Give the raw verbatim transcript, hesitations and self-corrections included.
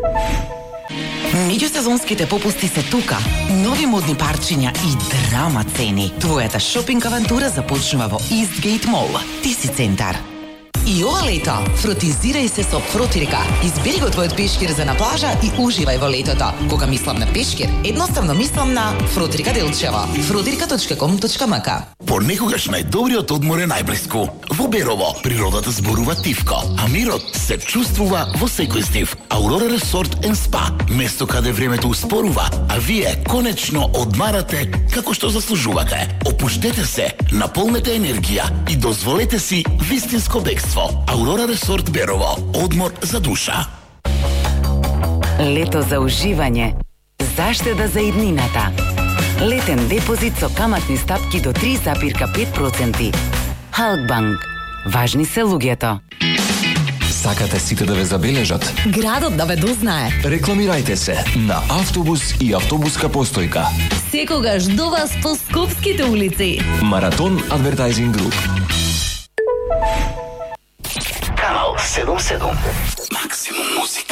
Меѓусезонските попусти се тука. Нови модни парчиња и драма цени. Твојата шопинг авантура започнува во Eastgate Mall. Ти си центар. И ова лето, фротизирај се со Фротирка. Избери го твојот пешкир за на плажа и уживај во летото. Кога мислам на пешкир, едноставно мислам на Фротирка Делчево. фротирка точка ком точка ем ка. Понекогаш најдобриот одмор е најблиску. Во Берово, природата зборува тивко, а мирот се чувствува во секој стив. Aurora Resort and Spa, место каде времето успорува, а вие конечно одмарате како што заслужувате. Опуштете се, наполнете енергија и дозволете си вистинско бегство. Aurora Resort Берово, одмор за душа. Лето за уживање, заштеда за иднината. Летен депозит со каматни стапки до три запирка пет проценти. Халкбанк. Важни се луѓето. Сакате сите да ве забележат? Градот да ве дознае. Рекламирајте се на автобус и автобуска постојка. Секогаш до вас по скопските улици. Маратон Адвертайзинг Груп. Канал седум седум. Максимум музика.